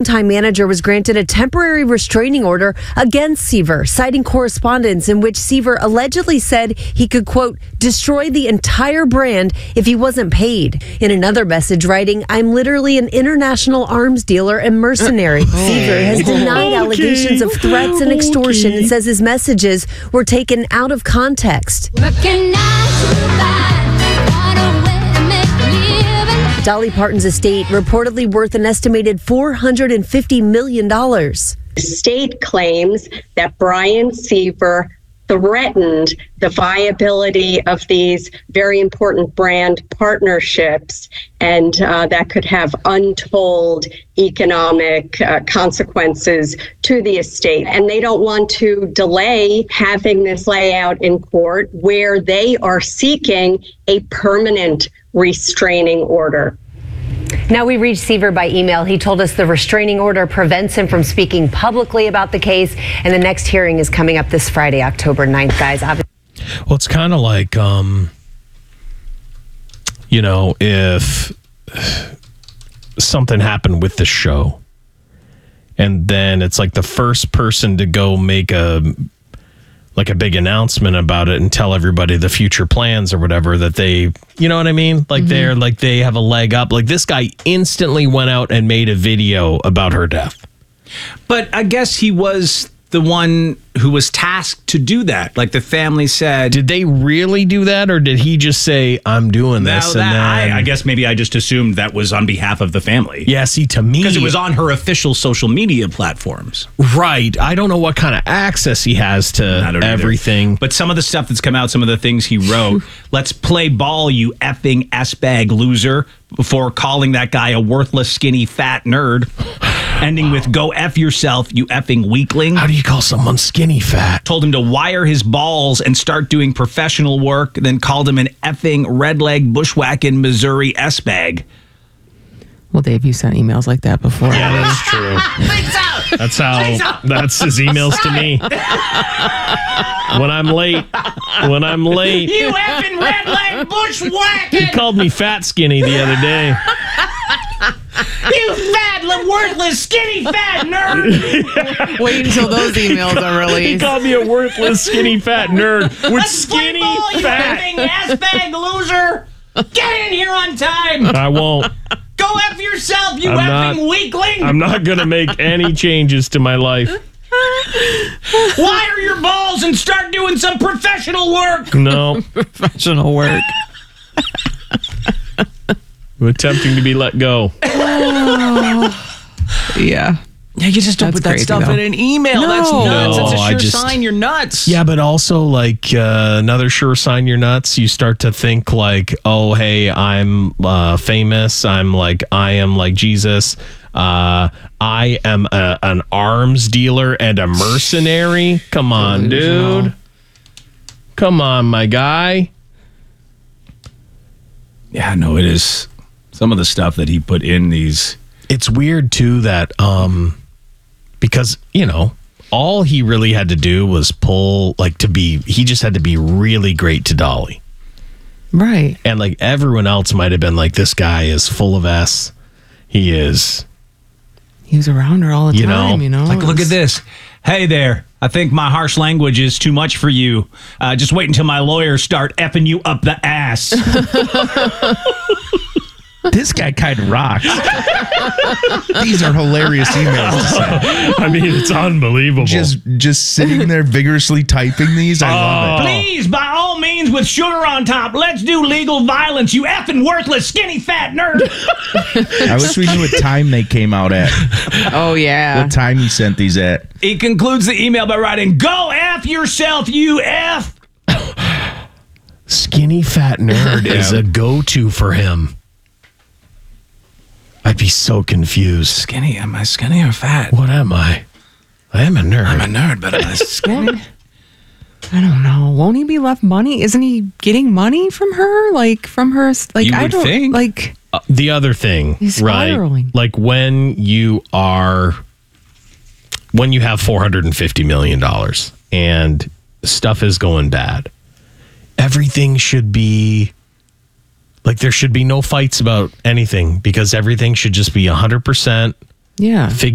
longtime manager was granted a temporary restraining order against Seaver, citing correspondence in which Seaver allegedly said he could, quote, destroy the entire brand if he wasn't paid. In another message writing, I'm literally an international arms dealer and mercenary. Seaver has denied allegations of threats and extortion and says his messages were taken out of context. Dolly Parton's estate reportedly worth an estimated $450 million. The state claims that Brian Seaver threatened the viability of these very important brand partnerships, and that could have untold economic consequences to the estate. And they don't want to delay having this play out in court, where they are seeking a permanent restraining order. Now, we reached Seaver by email. He told us the restraining order prevents him from speaking publicly about the case, and the next hearing is coming up this Friday, October 9th, guys. Well, it's kind of like, if something happened with the show, and then it's like the first person to go make a big announcement about it and tell everybody the future plans or whatever, that they, you know what I mean? Like they have a leg up. Like this guy instantly went out and made a video about her death. But I guess he was the one who was tasked to do that. Like the family said. Did they really do that, or did he just say, I'm doing this? I guess maybe I just assumed that was on behalf of the family. Yeah, see, to me. Because it was on her official social media platforms. Right. I don't know what kind of access he has to everything. But some of the stuff that's come out, some of the things he wrote, let's play ball, you effing S-bag loser, before calling that guy a worthless, skinny, fat nerd. Ending with, go F yourself, you effing weakling. How do you call someone skinny fat? Told him to wire his balls and start doing professional work, then called him an effing red leg bushwhacking Missouri S-bag. Well, Dave, you sent emails like that before. Yeah, that's true. That's his emails to me. When I'm late. You effing red leg bushwhacking. He called me fat skinny the other day. You fat, worthless, skinny, fat nerd. Wait until those emails are released. He called me a worthless, skinny, fat nerd with skinny, fat. You effing S-bag loser. Get in here on time. I won't. Go F yourself, you effing weakling. I'm not going to make any changes to my life. Wire your balls and start doing some professional work. No. Professional work. I'm attempting to be let go. Yeah. Yeah, you just don't put that stuff in an email. No. That's nuts. No, That's a sure sign you're nuts. Yeah, but also like another sure sign you're nuts. You start to think like, oh, hey, I'm famous. I am like Jesus. I am an arms dealer and a mercenary. Come on, dude. Come on, my guy. Yeah, no, it is. Some of the stuff that he put in these. It's weird, too, that because, all he really had to do was he just had to be really great to Dolly. Right. And like everyone else might have been like, this guy is full of S. He is. He was around her all the time, Like, look at this. Hey there. I think my harsh language is too much for you. Just wait until my lawyers start effing you up the ass. This guy kind of rocks. These are hilarious emails to send. I mean, it's unbelievable. Just sitting there vigorously typing these. I love it. Please, by all means, with sugar on top, let's do legal violence, you effing worthless, skinny, fat nerd. I wish we knew what time they came out at. Oh, yeah. What time he sent these at. He concludes the email by writing, go F yourself, you F. Skinny, fat nerd is a go-to for him. I'd be so confused. Skinny? Am I skinny or fat? What am I? I am a nerd. I'm a nerd, but am I skinny? I don't know. Won't he be left money? Isn't he getting money from her? Like, from her? Like, You would think. Like, the other thing, he's right? spiraling. Like when you have $450 million and stuff is going bad, everything should be like, there should be no fights about anything because everything should just be 100% yeah. figured